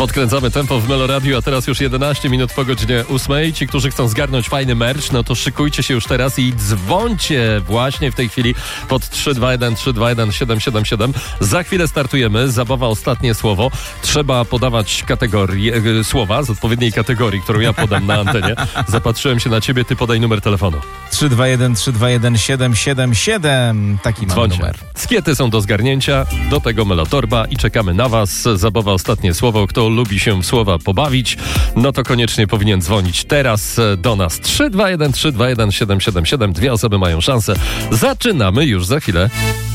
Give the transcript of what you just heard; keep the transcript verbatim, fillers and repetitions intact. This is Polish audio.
Podkręcamy tempo w Meloradiu, a teraz już jedenaście minut po godzinie ósmej. Ci, którzy chcą zgarnąć fajny merch, no to szykujcie się już teraz i dzwońcie właśnie w tej chwili pod trzy dwa jeden trzy dwa jeden siedem siedem siedem. Za chwilę startujemy. Zabawa ostatnie słowo. Trzeba podawać kategorię, e, słowa z odpowiedniej kategorii, którą ja podam na antenie. Zapatrzyłem się na ciebie, ty podaj numer telefonu. trzy dwa jeden trzy dwa jeden siedem siedem siedem. Taki mamy numer. Skiety są do zgarnięcia, do tego Melotorba i czekamy na was. Zabawa ostatnie słowo. Kto lubi się w słowa pobawić, no to koniecznie powinien dzwonić teraz do nas. trzy dwa jeden trzy dwa jeden siedem siedem siedem. Dwie osoby mają szansę. Zaczynamy już za chwilę.